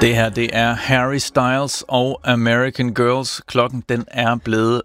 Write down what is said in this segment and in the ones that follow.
Det her, det er Harry Styles og American Girls. Klokken, den er blevet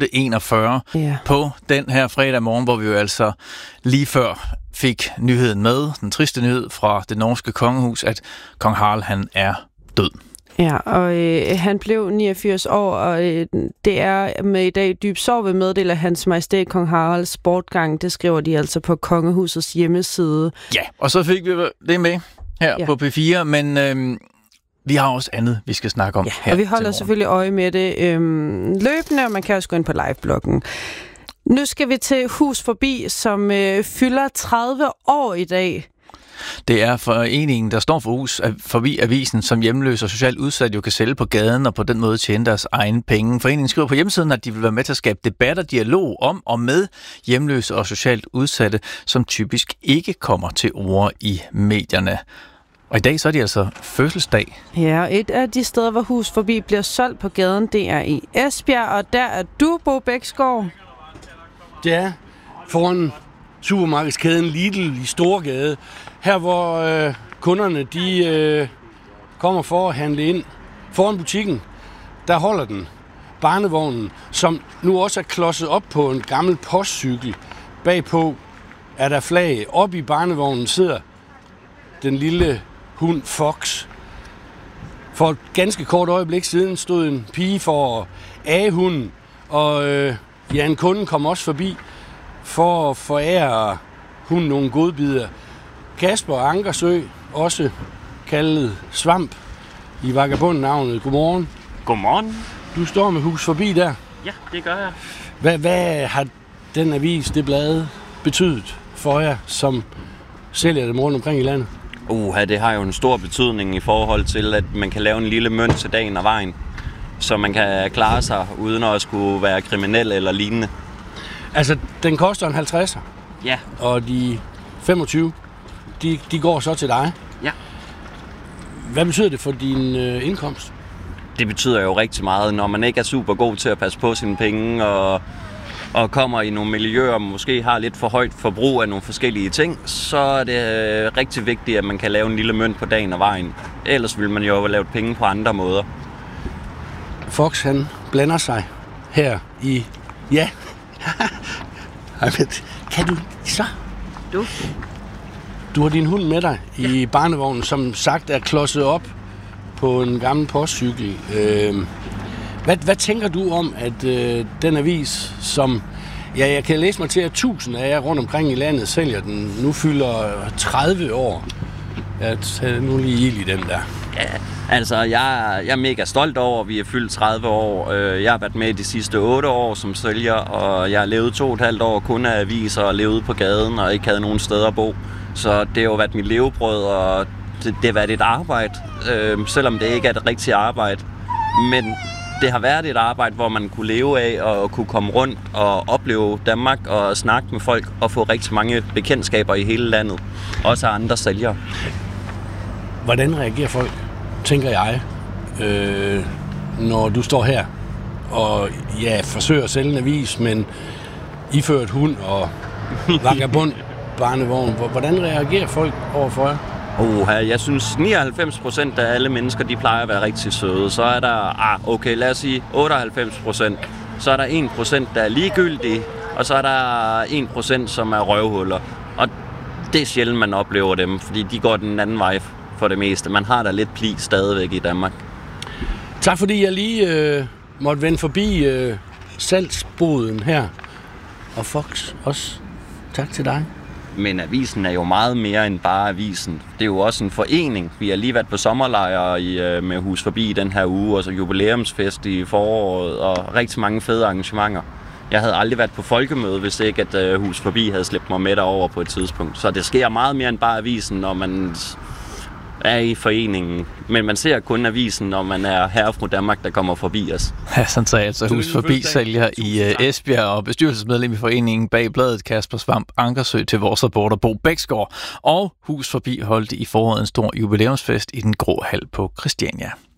8:41 på den her fredag morgen, hvor vi jo altså lige før fik nyheden med, den triste nyhed fra det norske kongehus, at kong Harald, han er død. Ja, og han blev 89 år, og det er med i dag dyb sorg ved meddele Hans Majestæt Kong Haralds bortgang. Det skriver de altså på kongehusets hjemmeside. Ja, og så fik vi det med her på P4, men vi har også andet, vi skal snakke om her. Og vi holder selvfølgelig øje med det løbende, og man kan også gå ind på livebloggen. Nu skal vi til Hus Forbi, som fylder 30 år i dag. Det er foreningen, der står for Hus Forbi avisen, som hjemløse og socialt udsatte jo kan sælge på gaden og på den måde tjene deres egne penge. Foreningen skriver på hjemmesiden, at de vil være med til at skabe debat og dialog om og med hjemløse og socialt udsatte, som typisk ikke kommer til ord i medierne. Og i dag så er de altså fødselsdag. Ja, et af de steder, hvor Hus Forbi bliver solgt på gaden, det er i Esbjerg, og der er du, Bo Bæksgaard. Det er foran supermarkedskæden Lidl i Storgade. Her hvor kunderne de kommer for at handle ind. Foran butikken, der holder den barnevognen, som nu også er klodset op på en gammel postcykel. Bagpå er der flag. Oppe i barnevognen sidder den lille hund Fox. For et ganske kort øjeblik siden stod en pige for at age hunden, og en kunde kom også forbi for at forære hunden nogle godbidder. Kasper Ankersø, også kaldet Svamp i vagabondnavnet. Godmorgen. Godmorgen. Du står med Hus Forbi der. Ja, det gør jeg. Hvad har den avis, det blad, betydet for jer, som sælger dem rundt omkring i landet? Det har jo en stor betydning i forhold til, at man kan lave en lille mønt til dagen og vejen, så man kan klare sig uden at skulle være kriminel eller lignende. Altså, den koster en 50'er? Ja. Og de 25, de går så til dig? Ja. Hvad betyder det for din indkomst? Det betyder jo rigtig meget, når man ikke er super god til at passe på sine penge, og kommer i nogle miljøer, og måske har lidt for højt forbrug af nogle forskellige ting, så er det rigtig vigtigt, at man kan lave en lille mønt på dagen og vejen. Ellers vil man jo lave penge på andre måder. Fox, han blander sig her i... Ja. Kan du så? Du har din hund med dig i barnevognen, som sagt er klodset op på en gammel postcykel. Hvad tænker du om, at den avis, som jeg kan læse mig til, at 1000 af jer rundt omkring i landet sælger den, nu fylder 30 år? Jeg tager nu lige ild i den der. Ja, altså jeg er mega stolt over, at vi er fyldt 30 år. Jeg har været med de sidste 8 år som sælger, og jeg har levet 2,5 år kun af aviser og levet på gaden og ikke havde nogen steder at bo. Så det har jo været mit levebrød, og det har været et arbejde, selvom det ikke er et rigtigt arbejde. Men det har været et arbejde, hvor man kunne leve af og kunne komme rundt og opleve Danmark og snakke med folk og få rigtig mange bekendtskaber i hele landet. Også af andre sælgere. Hvordan reagerer folk, tænker jeg, når du står her og forsøger at sælge en avis, men iført hund og vagabond barnevogn? Hvordan reagerer folk overfor jer? Jeg synes 99% af alle mennesker, de plejer at være rigtig søde. Så er der, lad os sige 98%. Så er der 1%, der er ligegyldige, og så er der 1%, som er røvhuller. Og det er sjældent, man oplever dem, fordi de går den anden vej for det meste. Man har da lidt pli stadigvæk i Danmark. Tak fordi jeg lige måtte vende forbi salgsboden her. Og Fox også. Tak til dig. Men avisen er jo meget mere end bare avisen. Det er jo også en forening. Vi har lige været på sommerlejr med Hus Forbi i den her uge, og så jubilæumsfest i foråret, og rigtig mange fede arrangementer. Jeg havde aldrig været på folkemøde, hvis ikke at Hus Forbi havde slæbt mig med derover på et tidspunkt. Så det sker meget mere end bare avisen, når man er i foreningen. Men man ser kun avisen, når man er herre og fru Danmark, der kommer forbi os. Ja, sådan sagde altså Hus Forbi sælger i Esbjerg og bestyrelsesmedlem i foreningen bag bladet Kasper Svamp Ankersø til vores reporter Bo Bæksgaard. Og Hus Forbi holdt i foråret en stor jubilæumsfest i den grå hal på Christiania.